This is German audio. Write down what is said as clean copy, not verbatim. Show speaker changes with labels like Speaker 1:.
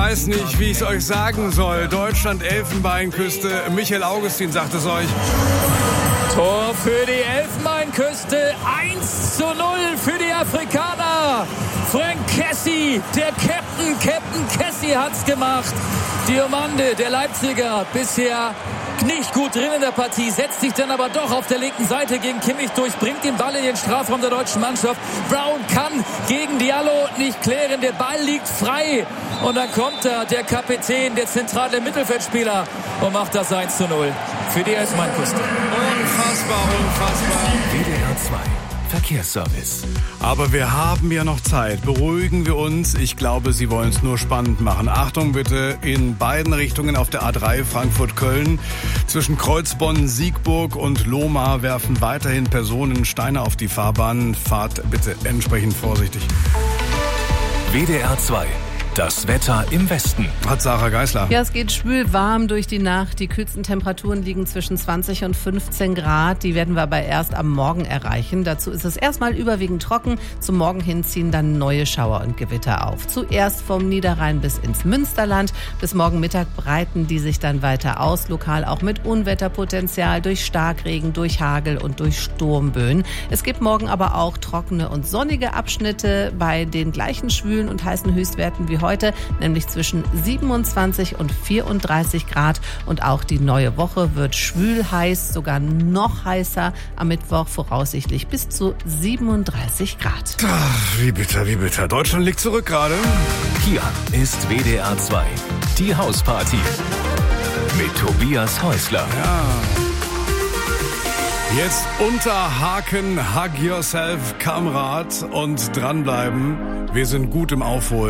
Speaker 1: weiß nicht, wie ich es euch sagen soll. Deutschland, Elfenbeinküste. Michael Augustin sagt es euch.
Speaker 2: Tor für die Elfenbeinküste. 1:0 für die Afrikaner. Frank Kessie, der Captain Kessie hat's gemacht. Diomande, der Leipziger, bisher nicht gut drin in der Partie, setzt sich dann aber doch auf der linken Seite gegen Kimmich durch, bringt den Ball in den Strafraum der deutschen Mannschaft. Brown kann gegen Diallo nicht klären, der Ball liegt frei. Und dann kommt da der Kapitän, der zentrale Mittelfeldspieler und macht das 1:0 für die Elfenbeinküste.
Speaker 1: Unfassbar.
Speaker 3: WDR 2 Verkehrsservice.
Speaker 1: Aber wir haben ja noch Zeit. Beruhigen wir uns. Ich glaube, Sie wollen es nur spannend machen. Achtung bitte, in beiden Richtungen auf der A3 Frankfurt-Köln. Zwischen Kreuzbonn, Siegburg und Lohmar werfen weiterhin Personen Steine auf die Fahrbahn. Fahrt bitte entsprechend vorsichtig.
Speaker 3: WDR 2. Das Wetter im Westen.
Speaker 1: Hat Sarah Geisler.
Speaker 4: Ja, es geht schwül warm durch die Nacht. Die kühlsten Temperaturen liegen zwischen 20 und 15 Grad. Die werden wir aber erst am Morgen erreichen. Dazu ist es erstmal überwiegend trocken. Zum Morgen hin ziehen dann neue Schauer und Gewitter auf. Zuerst vom Niederrhein bis ins Münsterland. Bis morgen Mittag breiten die sich dann weiter aus. Lokal auch mit Unwetterpotenzial durch Starkregen, durch Hagel und durch Sturmböen. Es gibt morgen aber auch trockene und sonnige Abschnitte bei den gleichen schwülen und heißen Höchstwerten wie heute, nämlich zwischen 27 und 34 Grad. Und auch die neue Woche wird schwül heiß, sogar noch heißer. Am Mittwoch voraussichtlich bis zu 37 Grad.
Speaker 1: Ach, wie bitter. Deutschland liegt zurück gerade.
Speaker 3: Hier ist WDR 2. Die Hausparty. Mit Tobias Häusler.
Speaker 1: Ja. Jetzt unterhaken, hug yourself, Kamrat, und dranbleiben. Wir sind gut im Aufholen.